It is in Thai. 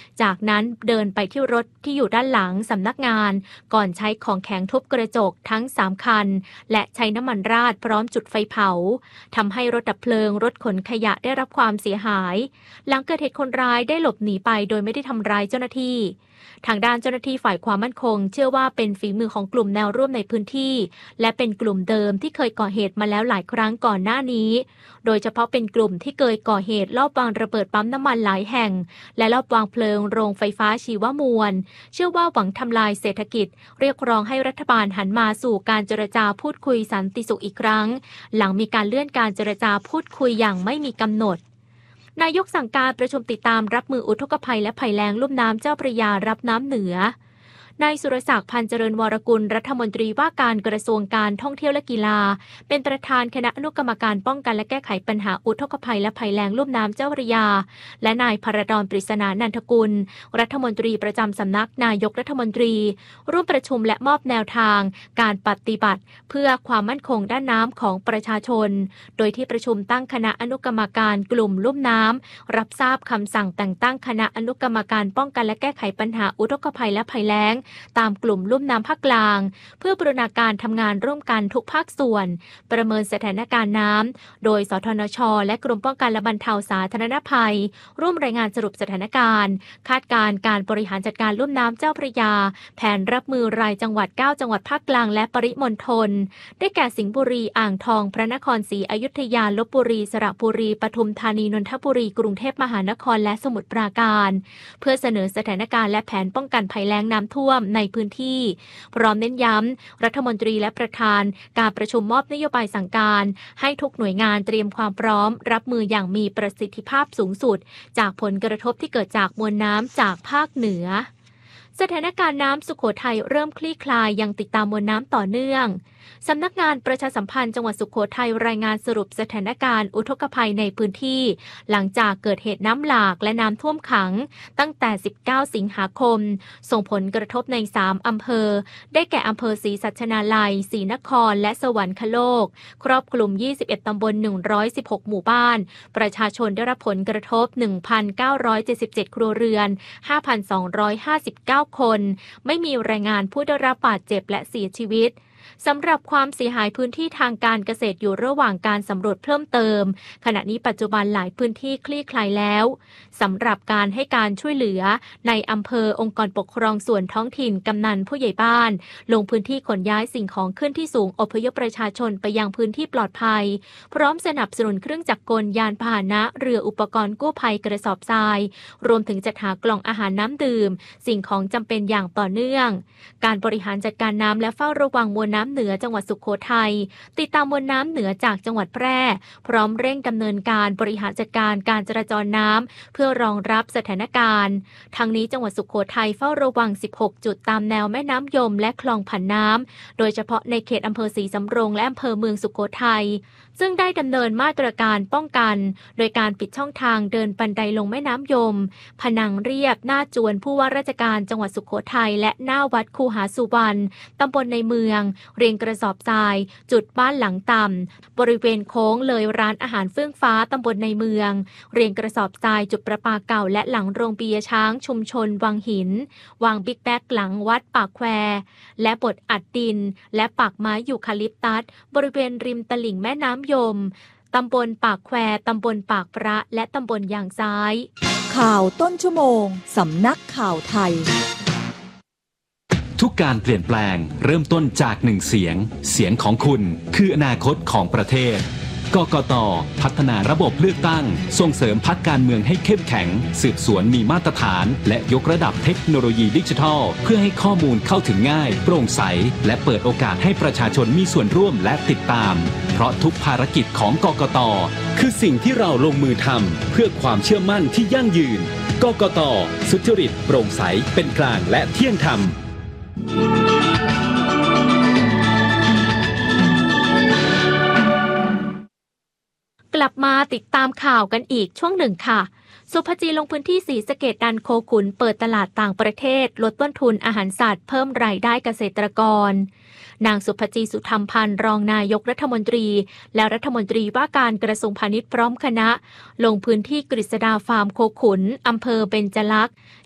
จากนั้นเดินไปที่รถที่อยู่ด้านหลังสำนักงานก่อนใช้ของแข็งทุบกระจกทั้ง3คันและใช้น้ำมันราดพร้อมจุดไฟเผาทำให้รถดับเพลิงรถขนขยะได้รับความเสียหายหลังเกิดเหตุคนร้ายได้หลบหนีไปโดยไม่ได้ทำร้ายเจ้าหน้าที่ทางด้านเจ้าหน้าที่ฝ่ายความมั่นคงเชื่อว่าเป็นฝีมือของกลุ่มแนวร่วมในพื้นที่และเป็นกลุ่มเดิมที่เคยก่อเหตุมาแล้วหลายครั้งก่อนหน้านี้โดยเฉพาะเป็นกลุ่มที่เคยก่อเหตุลอบวางระเบิดปั๊มน้ำมันหลายแห่งและลอบวางเพลิงโรงไฟฟ้าชีวมวลเชื่อว่าหวังทำลายเศรษฐกิจเรียกร้องให้รัฐบาลหันมาสู่การเจรจาพูดคุยสันติสุขอีกครั้งหลังมีการเลื่อนการเจรจาพูดคุยอย่างไม่มีกำหนดนายกสั่งการประชุมติดตามรับมืออุทกภัยและภัยแล้งลุ่มน้ำเจ้าพระยารับน้ำเหนือนายสุรศักดิ์พันเจริญวรกุลรัฐมนตรีว่าการกระทรวงการท่องเที่ยวและกีฬาเป็นประธานคณะอนุกรรมการป้องกันและแก้ไขปัญหาอุทกภัยและภัยแล้งลุ่มน้ำเจ้าพระยาและนายพรดรปริศนานันทกุลรัฐมนตรีประจำสำนักนายกรัฐมนตรีร่วมประชุมและมอบแนวทางการปฏิบัติเพื่อความมั่นคงด้านน้ำของประชาชนโดยที่ประชุมตั้งคณะอนุกรรมการกลุ่มลุ่มน้ำรับทราบคำสั่งแต่งตั้งคณะอนุกรรมการป้องกันและแก้ไขปัญหาอุทกภัยและภัยแล้งตามกลุ่มลุ่มน้ำภาคกลางเพื่อบูรณาการทำงานร่วมกันทุกภาคส่วนประเมินสถานการณ์น้ำโดยสทนช.และกรมป้องกันและบรรเทาสาธารณภัยร่วมรายงานสรุปสถานการณ์คาดการณ์การบริหารจัดการลุ่มน้ำเจ้าพระยาแผนรับมือรายจังหวัด9จังหวัดภาคกลางและปริมณฑลได้แก่สิงห์บุรีอ่างทองพระนครศรีอยุธยาลพบุรีสระบุรีปทุมธานีนนทบุรีกรุงเทพมหานครและสมุทรปราการเพื่อเสนอสถานการณ์และแผนป้องกันภัยแล้งน้ำท่วมในพื้นที่พร้อมเน้นย้ำรัฐมนตรีและประธานการประชุมมอบนโยบายสั่งการให้ทุกหน่วยงานเตรียมความพร้อมรับมืออย่างมีประสิทธิภาพสูงสุดจากผลกระทบที่เกิดจากมวลน้ำจากภาคเหนือสถานการณ์น้ำสุโขทัยเริ่มคลี่คลายยังติดตามมวลน้ำต่อเนื่องสำนักงานประชาสัมพันธ์จังหวัดสุโขทัยรายงานสรุปสถานการณ์อุทกภัยในพื้นที่หลังจากเกิดเหตุน้ำหลากและน้ำท่วมขังตั้งแต่19สิงหาคมส่งผลกระทบใน3อำเภอได้แก่อำเภอศรีสัชนาลัยศรีนครและสวรรคโลกครอบคลุม21ตำบล116หมู่บ้านประชาชนได้รับผลกระทบ 1,977 ครัวเรือน 5,259 คนไม่มีรายงานผู้ได้รับบาดเจ็บและเสียชีวิตสำหรับความเสียหายพื้นที่ทางการเกษตรอยู่ระหว่างการสำรวจเพิ่มเติมขณะนี้ปัจจุบันหลายพื้นที่คลี่คลายแล้วสำหรับการให้การช่วยเหลือในอำเภอองค์กรปกครองส่วนท้องถิ่นกำนันผู้ใหญ่บ้านลงพื้นที่ขนย้ายสิ่งของขึ้นที่สูงอพยพประชาชนไปยังพื้นที่ปลอดภัยพร้อมสนับสนุนเครื่องจักรกลยานพาหนะเรืออุปกรณ์กู้ภัยกระสอบทรายรวมถึงจัดหากล่องอาหารน้ำดื่มสิ่งของจำเป็นอย่างต่อเนื่องการบริหารจัดการน้ำและเฝ้าระวังมวลน้ำเหนือจังหวัดสุโขทัยติดตามมวลน้ำเหนือจากจังหวัดแพร่พร้อมเร่งดำเนินการบริหารจัดการการจราจรน้ำเพื่อรองรับสถานการณ์ทั้งนี้จังหวัดสุโขทัยเฝ้าระวัง16จุดตามแนวแม่น้ำยมและคลองผันน้ำโดยเฉพาะในเขตอำเภอศรีสำโรงและอำเภอเมืองสุโขทัยซึ่งได้ดำเนินมาตรการป้องกันโดยการปิดช่องทางเดินบันไดลงแม่น้ำยมผนังเรียบหน้าจวนผู้ว่าราชการจังหวัดสุโขทัยและหน้าวัดคูหาสุวรรณตำบลในเมืองเรียงกระสอบทรายจุดบ้านหลังต่ำบริเวณโค้งเลยร้านอาหารเฟื่องฟ้าตำบลในเมืองเรียงกระสอบทรายจุดประปาเก่าและหลังโรงปียช้างชุมชนวังหินวางบิ๊กแบ็กหลังวัดปากแควและบดอัดดินและปากไม้ยูคาลิปตัสบริเวณริมตลิ่งแม่น้ำยมตำบลปากแควตำบลปากพระและตำบลยางซ้ายข่าวต้นชั่วโมงสำนักข่าวไทยทุกการเปลี่ยนแปลงเริ่มต้นจากหนึ่งเสียงเสียงของคุณคืออนาคตของประเทศกกต.พัฒนาระบบเลือกตั้งส่งเสริมพรรคการเมืองให้เข้มแข็งสืบสวนมีมาตรฐานและยกระดับเทคโนโลยีดิจิทัลเพื่อให้ข้อมูลเข้าถึงง่ายโปร่งใสและเปิดโอกาสให้ประชาชนมีส่วนร่วมและติดตามเพราะทุกภารกิจของกกต.คือสิ่งที่เราลงมือทำเพื่อความเชื่อมั่นที่ยั่งยืนกกต.สุจริตโปร่งใสเป็นกลางและเที่ยงธรรมกลับมาติดตามข่าวกันอีกช่วงหนึ่งค่ะสุภจีลงพื้นที่ศรีสะเกษดันโคขุนเปิดตลาดต่างประเทศลดต้นทุนอาหารสัตว์เพิ่มรายได้เกษตรกรนางสุภจีสุธรรมพันธ์รองนายกรัฐมนตรีและรัฐมนตรีว่าการกระทรวงพาณิชย์พร้อมคณะลงพื้นที่กฤษดาฟาร์มโคขุนอำเภอเบญจลักษณ์